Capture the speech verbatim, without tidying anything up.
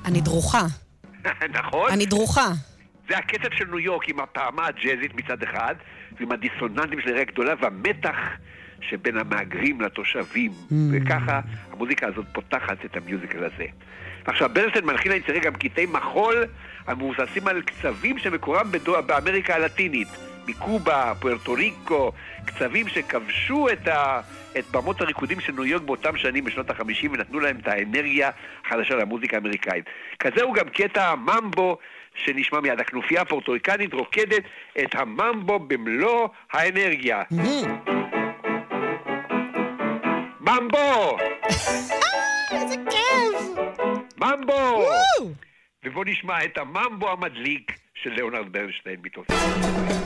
אני דרוכה. נכון? אני דרוכה. זה הקצב של ניו יורק עם הפעמה הג'אזית מצד אחד, ועם הדיסוננטים של הרגע גדולה, והמתח שבין המהגרים לתושבים. Mm. וככה המוזיקה הזאת פותחת את המיוזיקל הזה. עכשיו, ברנשטיין מלחין ליצירה גם קטעי מחול המבוססים על קצבים שמקורם בדו... באמריקה הלטינית, מקובה, פוארטו ריקו, קצבים שכבשו את, ה... את במות הריקודים של ניו יורק באותם שנים בשנות ה-חמישים ונתנו להם את האנרגיה החדשה למוזיקה האמריקאית. כזה הוא גם קטע ממבו שנשמע מיד. הכנופיה הפורטוריקנית רוקדת את הממבו במלוא האנרגיה. ממבו! איזה כיף! ממבו! ובוא נשמע את הממבו המדליק של ליאונרד ברנשטיין מתוצאה.